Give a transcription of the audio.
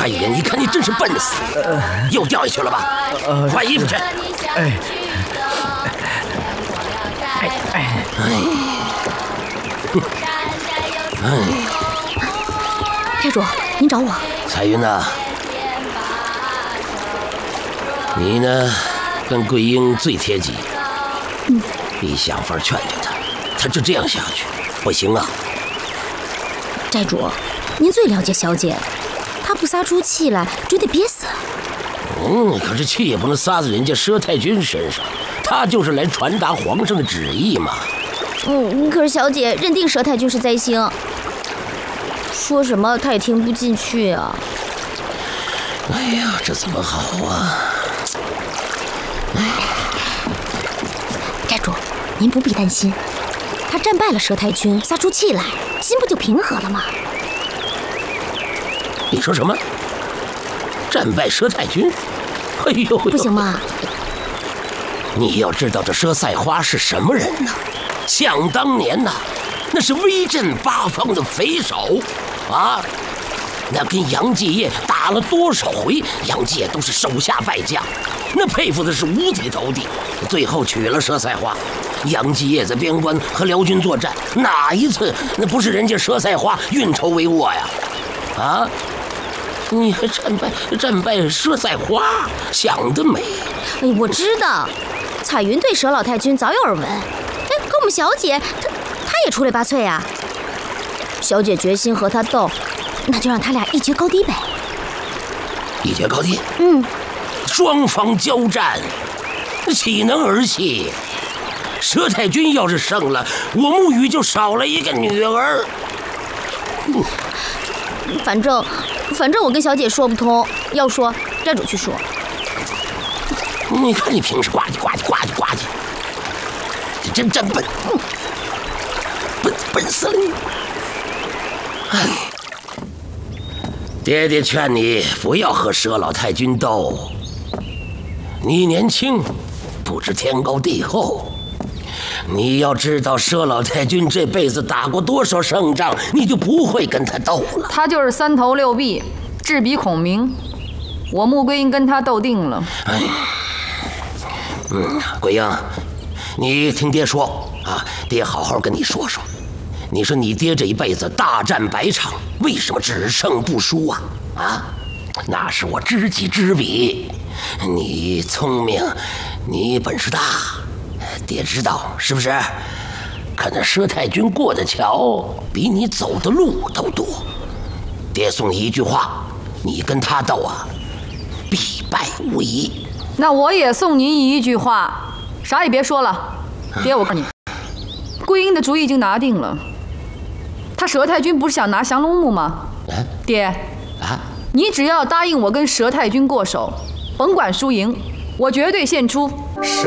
蔡云，你看你真是笨死，又掉下去了吧？换衣服去。 寨主，您找我。 彩云呐，你呢，跟桂英最贴己。你想法劝劝他，他就这样下去不行啊。 寨主，您最了解小姐，她不撒出气来，准得憋死。 可是气也不能撒在人家佘太君身上，他就是来传达皇上的旨意嘛。 可是小姐认定佘太君是灾星，说什么她也听不进去啊。 哎呀，这怎么好啊？ 寨主，您不必担心，他战败了佘太君，撒出气来，心不就平和了吗？ 你说什么？战败佘太君？哎呦， 不行吗？ 你要知道这佘赛花是什么人呢？想当年呐，那是威震八方的匪首啊！那跟杨继业打了多少回，杨继业都是手下败将，那佩服的是五体投地。最后娶了佘赛花，杨继业在边关和辽军作战，哪一次那不是人家佘赛花运筹帷幄呀？啊！你还战败佘赛花，想得美！ 哎，我知道，彩云对佘老太君早有耳闻。可我们小姐她也出类拔萃啊！小姐决心和他斗，那就让他俩一决高低呗。 一决高低？双方交战，岂能儿戏？佘太君要是胜了，我沐雨就少了一个女儿。 反正我跟小姐说不通，要说寨主去说。 你看你平时呱唧呱唧呱唧呱唧，你真笨，笨死了你！哎，爹爹劝你不要和佘老太君斗，你年轻，不知天高地厚。你要知道佘老太君这辈子打过多少胜仗，你就不会跟他斗了。 他就是三头六臂，智比孔明。我穆桂英跟他斗定了。 桂英，你听爹说啊，爹好好跟你说说。你说你爹这一辈子大战100场，为什么只胜不输啊？那是我知己知彼。你聪明，你本事大，爹知道是不是？可那佘太君过的桥比你走的路都多。爹送你一句话，你跟他斗啊，必败无疑。 那我也送您一句话，啥也别说了。爹，我告诉你，桂英的主意已经拿定了。他佘太君不是想拿降龙木吗？爹，你只要答应我跟佘太君过手，甭管输赢，我绝对献出